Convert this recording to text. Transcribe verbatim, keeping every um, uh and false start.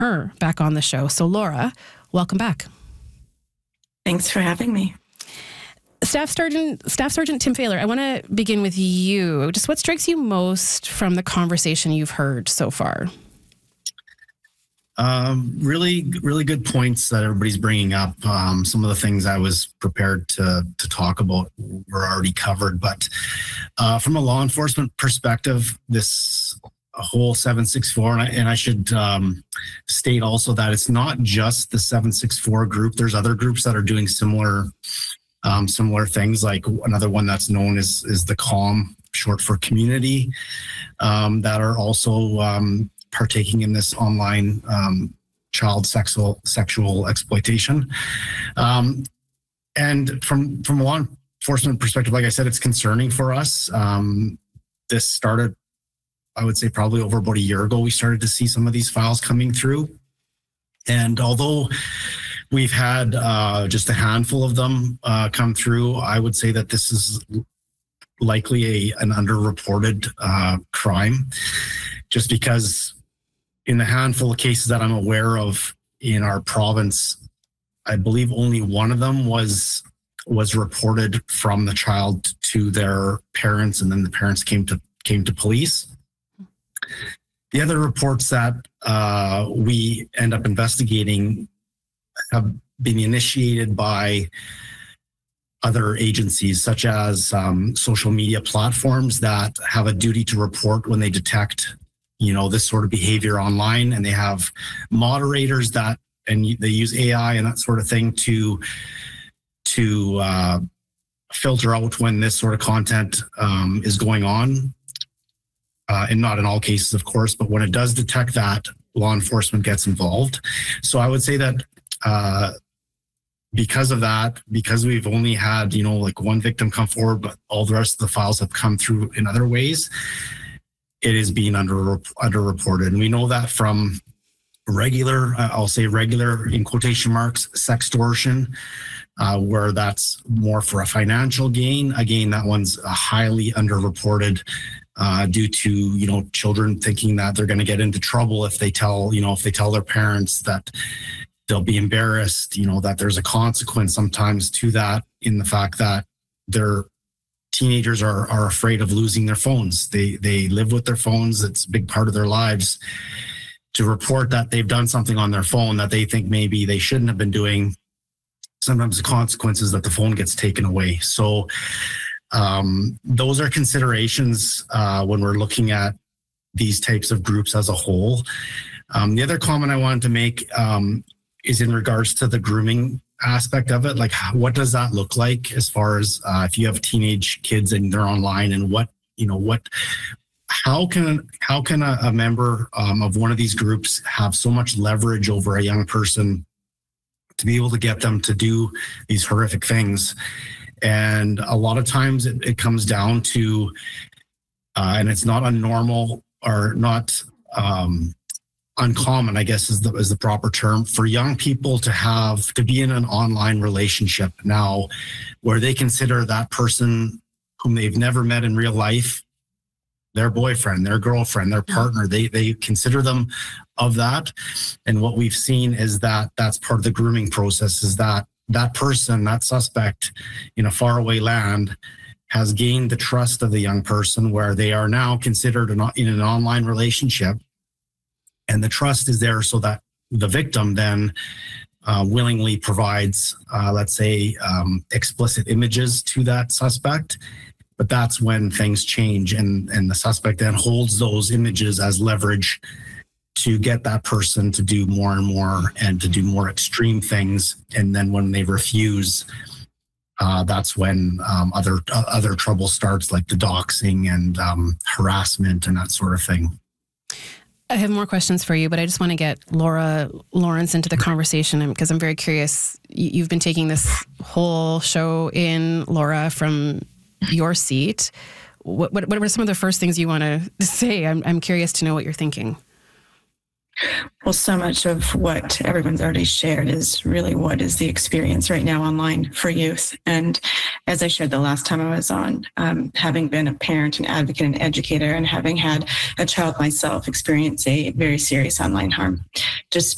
her back on the show. So Laura, welcome back. Thanks for having me. Staff Sergeant Staff Sergeant Tim Fahler, I want to begin with you. Just what strikes you most from the conversation you've heard so far? Um, really, really good points that everybody's bringing up. Um, some of the things I was prepared to to talk about were already covered, but uh, from a law enforcement perspective, this whole seven six four, and I, and I should um, state also that it's not just the seven six four group. There's other groups that are doing similar um, similar things. Like another one that's known as is the CALM, short for community, um, that are also um, partaking in this online um, child sexual sexual exploitation. Um, and from from a law enforcement perspective, like I said, it's concerning for us. Um, this started, I would say, probably over about a year ago. We started to see some of these files coming through. And although we've had uh, just a handful of them uh, come through, I would say that this is likely a an underreported uh, crime, just because in the handful of cases that I'm aware of in our province, I believe only one of them was was reported from the child to their parents, and then the parents came to came to police. The other reports that uh, we end up investigating have been initiated by other agencies, such as um, social media platforms that have a duty to report when they detect, you know, this sort of behavior online, and they have moderators that, and they use A I and that sort of thing to to uh, filter out when this sort of content um, is going on. Uh, and not in all cases, of course, but when it does detect that, law enforcement gets involved. So I would say that uh, because of that, because we've only had, you know, like one victim come forward, but all the rest of the files have come through in other ways, it is being under underreported. And we know that from regular, uh, I'll say regular in quotation marks, sextortion, uh, where that's more for a financial gain. Again, that one's a highly underreported uh, due to, you know, children thinking that they're going to get into trouble if they tell, you know, if they tell their parents, that they'll be embarrassed, you know, that there's a consequence sometimes to that, in the fact that their teenagers are are afraid of losing their phones. They they live with their phones. It's a big part of their lives. To report that they've done something on their phone that they think maybe they shouldn't have been doing, sometimes the consequence is that the phone gets taken away. So um, those are considerations uh, when we're looking at these types of groups as a whole. Um, the other comment I wanted to make um, is in regards to the grooming aspect of it. Like, what does that look like as far as uh, if you have teenage kids and they're online, and what, you know, what, how can, how can a, a member um, of one of these groups have so much leverage over a young person to be able to get them to do these horrific things? And a lot of times it, it comes down to, uh, and it's not unnormal or not um, uncommon, I guess is the is the proper term, for young people to have to be in an online relationship now, where they consider that person whom they've never met in real life their boyfriend, their girlfriend, their partner. They they consider them of that. And what we've seen is that that's part of the grooming process, is that that person, that suspect in a faraway land, has gained the trust of the young person, where they are now considered in an online relationship. And the trust is there so that the victim then uh, willingly provides, uh, let's say, um, explicit images to that suspect. But that's when things change, and, and the suspect then holds those images as leverage to get that person to do more and more and to do more extreme things. And then when they refuse, uh, that's when um, other uh, other trouble starts, like the doxing and um, harassment and that sort of thing. I have more questions for you, but I just want to get Laura Lawrence into the conversation because I'm very curious. You've been taking this whole show in, Laura, from your seat. What what, what are some of the first things you want to say? I'm I'm curious to know what you're thinking. Well, so much of what everyone's already shared is really what is the experience right now online for youth. And as I shared the last time I was on, um, having been a parent, an advocate, an educator, and having had a child myself experience a very serious online harm, just